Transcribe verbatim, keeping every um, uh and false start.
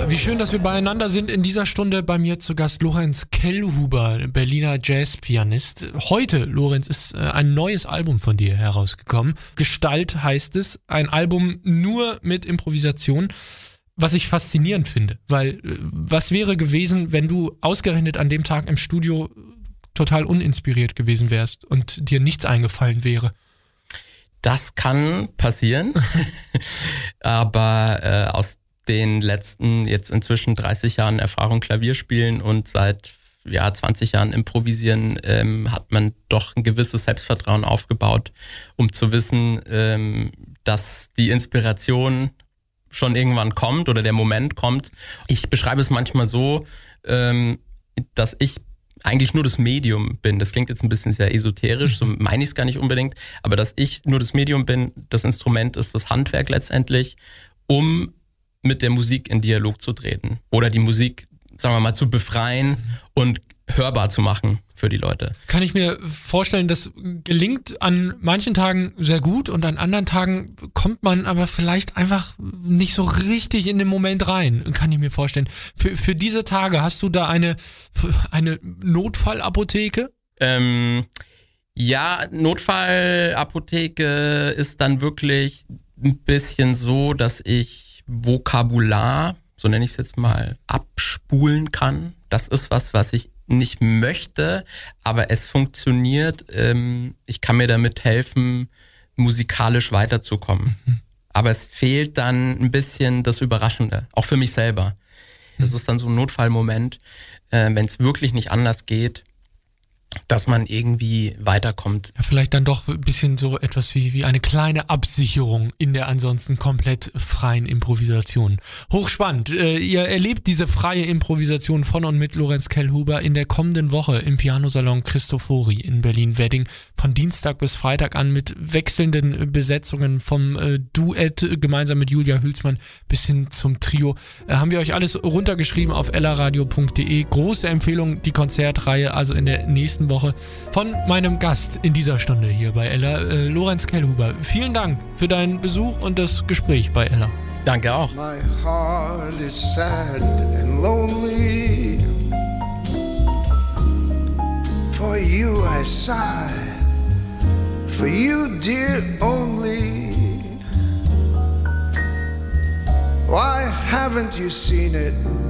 Ja, wie schön, dass wir beieinander sind. In dieser Stunde bei mir zu Gast Lorenz Kellhuber, Berliner Jazzpianist. Heute, Lorenz, ist ein neues Album von dir herausgekommen. Gestalt heißt es, ein Album nur mit Improvisation, was ich faszinierend finde. Weil was wäre gewesen, wenn du ausgerechnet an dem Tag im Studio total uninspiriert gewesen wärst und dir nichts eingefallen wäre? Das kann passieren, aber äh, aus den letzten jetzt inzwischen dreißig Jahren Erfahrung Klavierspielen und seit ja, zwanzig Jahren Improvisieren ähm, hat man doch ein gewisses Selbstvertrauen aufgebaut, um zu wissen, ähm, dass die Inspiration schon irgendwann kommt oder der Moment kommt. Ich beschreibe es manchmal so, ähm, dass ich eigentlich nur das Medium bin. Das klingt jetzt ein bisschen sehr esoterisch, so meine ich es gar nicht unbedingt, aber dass ich nur das Medium bin, das Instrument ist das Handwerk letztendlich, um mit der Musik in Dialog zu treten oder die Musik, sagen wir mal, zu befreien und hörbar zu machen für die Leute. Kann ich mir vorstellen, das gelingt an manchen Tagen sehr gut und an anderen Tagen kommt man aber vielleicht einfach nicht so richtig in den Moment rein, kann ich mir vorstellen. Für, für diese Tage hast du da eine, eine Notfallapotheke? Ähm, ja, Notfallapotheke ist dann wirklich ein bisschen so, dass ich Vokabular, so nenne ich es jetzt mal, abspulen kann. Das ist was, was ich nicht möchte, aber es funktioniert. Ähm, ich kann mir damit helfen, musikalisch weiterzukommen. Mhm. Aber es fehlt dann ein bisschen das Überraschende, auch für mich selber. Das mhm. ist dann so ein Notfallmoment, äh, wenn es wirklich nicht anders geht, dass man irgendwie weiterkommt. Ja, vielleicht dann doch ein bisschen so etwas wie, wie eine kleine Absicherung in der ansonsten komplett freien Improvisation. Hochspannend. Äh, ihr erlebt diese freie Improvisation von und mit Lorenz Kellhuber in der kommenden Woche im Pianosalon Cristofori in Berlin-Wedding von Dienstag bis Freitag an mit wechselnden Besetzungen vom äh, Duett gemeinsam mit Julia Hülsmann bis hin zum Trio. Äh, haben wir euch alles runtergeschrieben auf ellaradio punkt de. Große Empfehlung, die Konzertreihe, also in der nächsten Woche von meinem Gast in dieser Stunde hier bei Ella, äh, Lorenz Kellhuber. Vielen Dank für deinen Besuch und das Gespräch bei Ella. Danke auch. My heart is sad and lonely. For you I sigh. For you, dear, only. Why haven't you seen it?